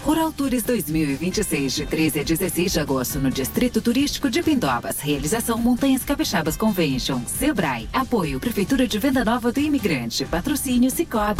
Rural Tours 2026, de 13 a 16 de agosto, no Distrito Turístico de Pindobas. Realização Montanhas Capixabas Convention. Sebrae. Apoio Prefeitura de Venda Nova do Imigrante. Patrocínio Sicoob.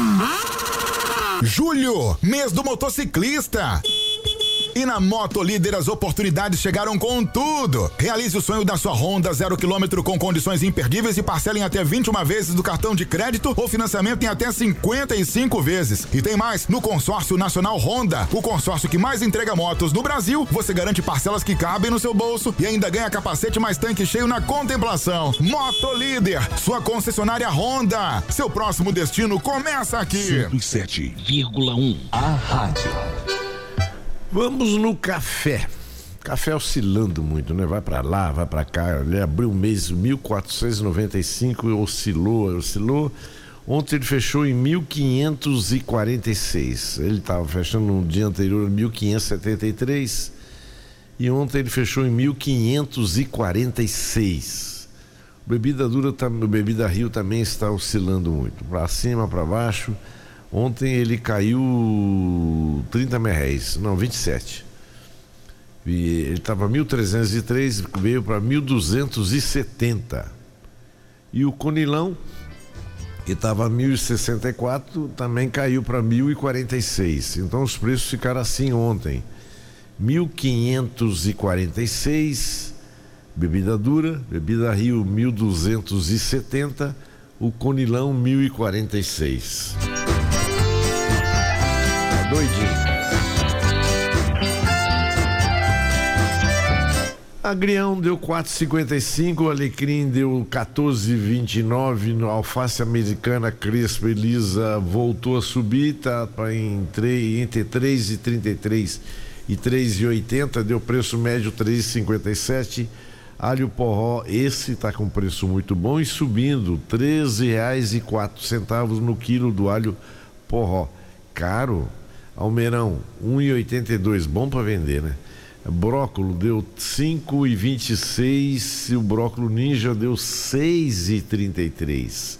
Julho, mês do motociclista. E na Moto Líder as oportunidades chegaram com tudo. Realize o sonho da sua Honda 0 km com condições imperdíveis e parcela em até 21 vezes do cartão de crédito ou financiamento em até 55 vezes. E tem mais, no Consórcio Nacional Honda, o consórcio que mais entrega motos no Brasil, você garante parcelas que cabem no seu bolso e ainda ganha capacete mais tanque cheio na contemplação. Moto Líder, sua concessionária Honda. Seu próximo destino começa aqui. 107,1 a rádio. Vamos no café. Café oscilando muito, né? Vai pra lá, vai pra cá. Ele abriu o mês 1.495, oscilou. Ontem ele fechou em 1.546. Ele estava fechando no dia anterior 1.573 e ontem ele fechou em 1.546. Bebida Rio também está oscilando muito, para cima, para baixo. Ontem ele caiu 30 merréis, não, 27. E ele estava 1.303, veio para 1.270. E o Conilão, que estava 1.064, também caiu para 1.046. Então os preços ficaram assim ontem: 1.546, bebida dura, Bebida Rio 1.270, o Conilão 1.046. Doidinho. Agrião deu 4,55, alecrim deu 14,29, alface americana crespa e lisa voltou a subir, tá entre 3,33 e 3,80, deu preço médio 3,57. Alho porró, esse tá com preço muito bom e subindo, R$13,04 no quilo do alho porró. Caro. Almeirão, 1,82, bom para vender, né? Brócolo deu 5,26 e o brócolo ninja deu 6,33.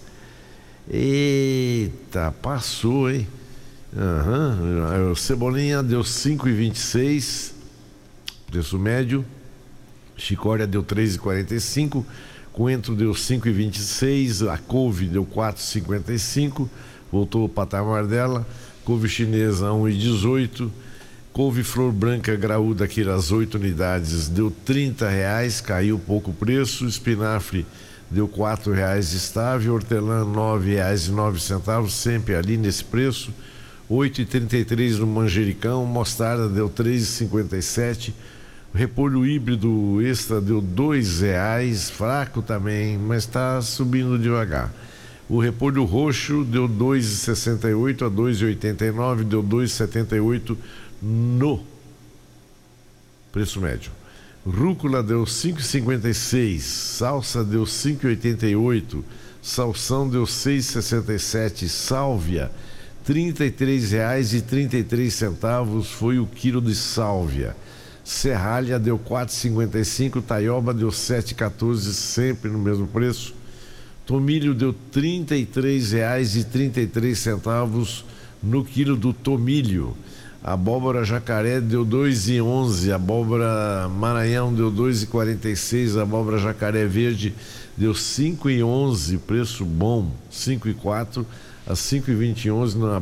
Eita, passou, hein? Cebolinha deu 5,26, preço médio. Chicória deu 3,45, coentro deu 5,26, a couve deu 4,55, voltou o patamar dela. Couve chinesa 1,18, couve flor branca graúda aqui as 8 unidades deu R$30, caiu pouco o preço. Espinafre deu R$4 estável, hortelã R$9,09, sempre ali nesse preço. 8,33 no manjericão, mostarda deu R$3,57, repolho híbrido extra deu R$2, fraco também, mas está subindo devagar. O repolho roxo deu 2,68 a 2,89, deu 2,78 no preço médio. Rúcula deu 5,56, salsa deu 5,88, salsão deu 6,67, sálvia R$33,33 foi o quilo de sálvia. Serralha deu 4,55, taioba deu 7,14, sempre no mesmo preço. Tomilho deu R$33,33 no quilo do tomilho. Abóbora jacaré deu 2,11, abóbora Maranhão deu 2,46, abóbora jacaré verde deu 5,11, preço bom, 5,4 a 5,21 na